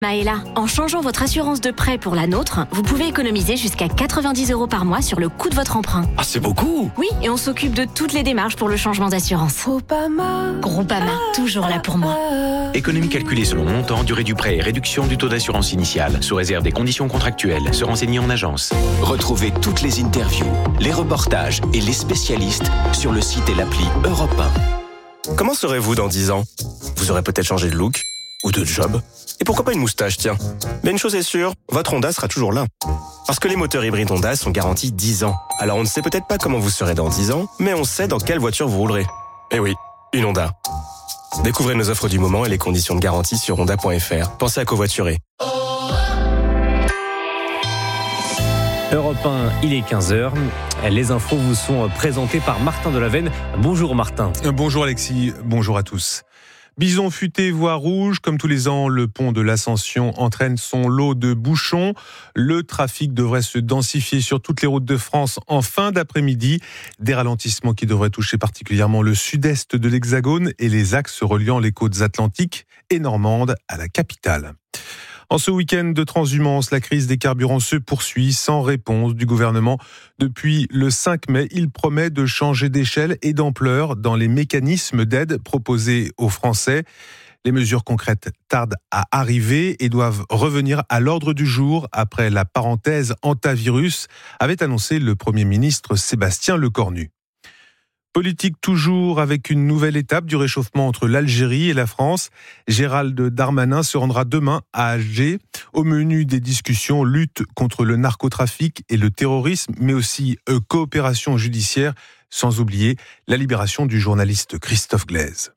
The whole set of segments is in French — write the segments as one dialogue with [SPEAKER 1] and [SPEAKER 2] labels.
[SPEAKER 1] Maëla, en changeant votre assurance de prêt pour la nôtre, vous pouvez économiser jusqu'à 90 € par mois sur le coût de votre emprunt.
[SPEAKER 2] Ah, c'est beaucoup!
[SPEAKER 1] Oui, et on s'occupe de toutes les démarches pour le changement d'assurance. Groupama, toujours là pour moi.
[SPEAKER 2] Économie calculée selon montant, durée du prêt et réduction du taux d'assurance initiale, sous réserve des conditions contractuelles. Se renseigner en agence. Retrouvez toutes les interviews, les reportages et les spécialistes sur le site et l'appli Europe 1.
[SPEAKER 3] Comment serez-vous dans 10 ans? Vous aurez peut-être changé de look ou de job. Et pourquoi pas une moustache, tiens. Mais une chose est sûre, votre Honda sera toujours là. Parce que les moteurs hybrides Honda sont garantis 10 ans. Alors on ne sait peut-être pas comment vous serez dans 10 ans, mais on sait dans quelle voiture vous roulerez. Eh oui, une Honda. Découvrez nos offres du moment et les conditions de garantie sur honda.fr. Pensez à covoiturer.
[SPEAKER 4] Europe 1, il est 15h. Les infos vous sont présentées par Martin Delavenne. Bonjour Martin.
[SPEAKER 5] Bonjour Alexis, bonjour à tous. Bison futé, voie rouge. Comme tous les ans, le pont de l'Ascension entraîne son lot de bouchons. Le trafic devrait se densifier sur toutes les routes de France en fin d'après-midi. Des ralentissements qui devraient toucher particulièrement le sud-est de l'Hexagone et les axes reliant les côtes atlantiques et normandes à la capitale. En ce week-end de transhumance, la crise des carburants se poursuit sans réponse du gouvernement. Depuis le 5 mai, il promet de changer d'échelle et d'ampleur dans les mécanismes d'aide proposés aux Français. Les mesures concrètes tardent à arriver et doivent revenir à l'ordre du jour après la parenthèse antivirus, avait annoncé le Premier ministre Sébastien Lecornu. Politique toujours avec une nouvelle étape du réchauffement entre l'Algérie et la France. Gérald Darmanin se rendra demain à Alger. Au menu des discussions, lutte contre le narcotrafic et le terrorisme, mais aussi coopération judiciaire, sans oublier la libération du journaliste Christophe Glaise.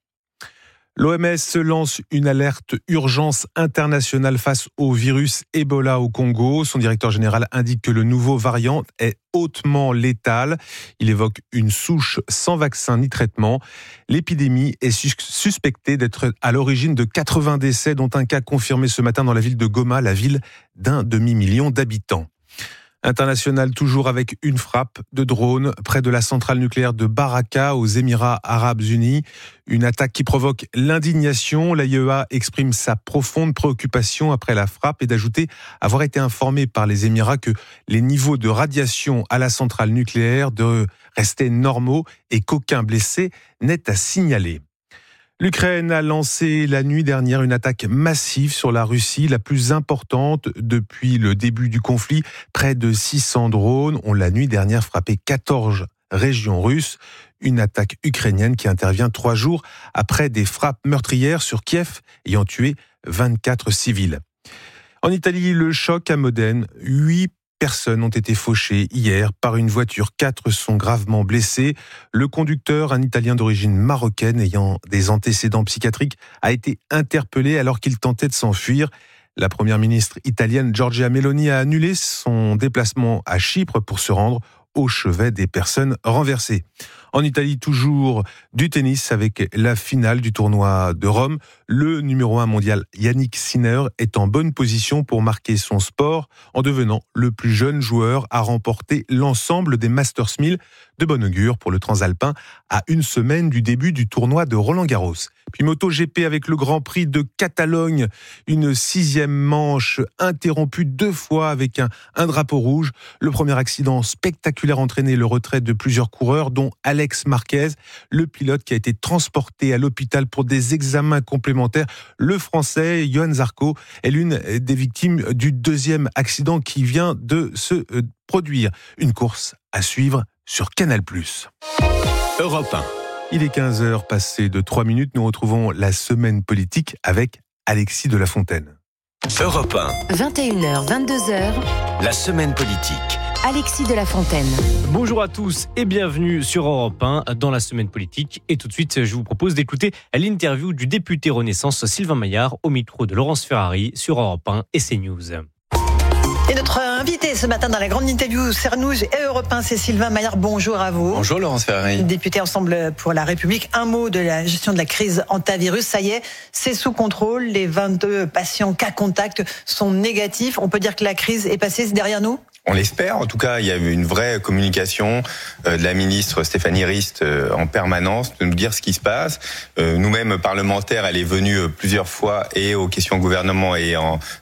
[SPEAKER 5] L'OMS lance une alerte urgence internationale face au virus Ebola au Congo. Son directeur général indique que le nouveau variant est hautement létal. Il évoque une souche sans vaccin ni traitement. L'épidémie est suspectée d'être à l'origine de 80 décès, dont un cas confirmé ce matin dans la ville de Goma, la ville d'un demi-million d'habitants. International toujours avec une frappe de drone près de la centrale nucléaire de Baraka aux Émirats Arabes Unis. Une attaque qui provoque l'indignation. L'AIEA exprime sa profonde préoccupation après la frappe et d'ajouter avoir été informé par les Émirats que les niveaux de radiation à la centrale nucléaire devraient rester normaux et qu'aucun blessé n'est à signaler. L'Ukraine a lancé la nuit dernière une attaque massive sur la Russie, la plus importante depuis le début du conflit. Près de 600 drones ont la nuit dernière frappé 14 régions russes. Une attaque ukrainienne qui intervient 3 jours après des frappes meurtrières sur Kiev ayant tué 24 civils. En Italie, le choc à Modène, 8 personnes ont été fauchées hier par une voiture. 4 sont gravement blessés. Le conducteur, un Italien d'origine marocaine ayant des antécédents psychiatriques, a été interpellé alors qu'il tentait de s'enfuir. La première ministre italienne Giorgia Meloni a annulé son déplacement à Chypre pour se rendre au chevet des personnes renversées. En Italie, toujours du tennis avec la finale du tournoi de Rome. Le numéro 1 mondial Yannick Sinner est en bonne position pour marquer son sport en devenant le plus jeune joueur à remporter l'ensemble des Masters 1000, de bon augure pour le transalpin à une semaine du début du tournoi de Roland-Garros. Puis MotoGP avec le Grand Prix de Catalogne, une 6e manche interrompue 2 fois avec un drapeau rouge. Le premier accident spectaculaire entraîné le retrait de plusieurs coureurs, dont Alex Marquez, le pilote qui a été transporté à l'hôpital pour des examens complémentaires. Le Français Johan Zarco est l'une des victimes du 2e accident qui vient de se produire. Une course à suivre sur Canal+.
[SPEAKER 2] Europe 1.
[SPEAKER 5] Il est 15h passé de 3 minutes. Nous retrouvons la semaine politique avec Alexis de la Fontaine.
[SPEAKER 2] Europe 1.
[SPEAKER 6] 21h, 22h.
[SPEAKER 2] La semaine politique.
[SPEAKER 6] Alexis de la Fontaine.
[SPEAKER 4] Bonjour à tous et bienvenue sur Europe 1 dans la semaine politique. Et tout de suite, je vous propose d'écouter l'interview du député Renaissance Sylvain Maillard au micro de Laurence Ferrari sur Europe 1 et CNews.
[SPEAKER 7] Et notre invité ce matin dans la grande interview CNews et Europe 1, c'est Sylvain Maillard. Bonjour à vous.
[SPEAKER 8] Bonjour Laurence Ferrari.
[SPEAKER 7] Député Ensemble pour la République. Un mot de la gestion de la crise antivirus. Ça y est, c'est sous contrôle. Les 22 patients cas contact sont négatifs. On peut dire que la crise est passée derrière nous ?
[SPEAKER 8] On l'espère. En tout cas, il y a eu une vraie communication de la ministre Stéphanie Rist en permanence, de nous dire ce qui se passe. Nous-mêmes, parlementaires, elle est venue plusieurs fois et aux questions au gouvernement et